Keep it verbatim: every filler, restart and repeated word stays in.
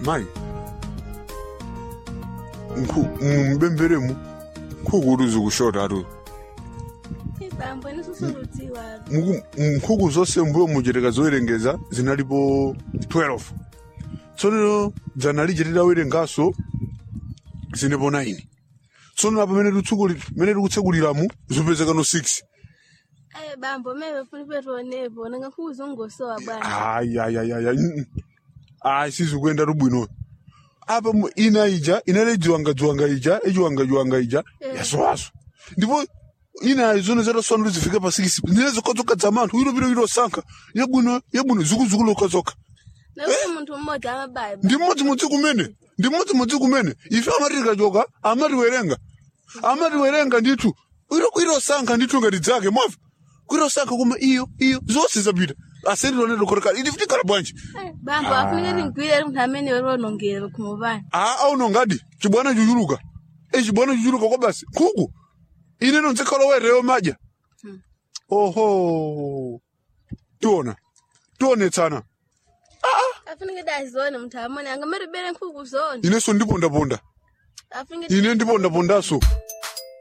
mai mbemberemu nkhuku zikushota atu bambo nisusurudziwa nkhuku zonse mbuyo mujereka zowerengeza zinalipo twelve tsono dzana lije tidawerengaso zinepo nine tsono apa mene tutsukuli mene tikutsekuliramu zopezekano six. Eh bambo mebe funi petuonepo nanga nkhuku zongosowa bwana. Hayi hayi hayi hayi sizikuenda rubwino apa ina ija inale jiwanga jiwanga ija ejiwanga jiwanga ija yasoaso ndipo ina izone zero sonu zifika pa six nilezo kozoka zamantu ilo biro ilo sanka yebwino yebwino zukuzukulu kozoka na uye muntu mmoja amabaye ndi mmodzi mudzi kumene ndi mmodzi mudzi kumene ife amatirika joka amati werenga amati werenga ndithu ilo ilo sanka ndithu ngati dzake mwafa kwiro sanka kuma iyo iyo zonse zapita asendilo nedo koreka ili fitikala bwanji bambo afunike tingwire munthu amene weronongera kumubana ah auno ngadi chibwana chuchuluka e chibwana chuchuluka kwa basi nkhuku ine nonsekhala wereyo madya hmm. Oho tiona tionetsana ah afunike dazone munthu amene angameribere nkhuku zone ine so ndiponda ponda afunike ine ndiponda pondaso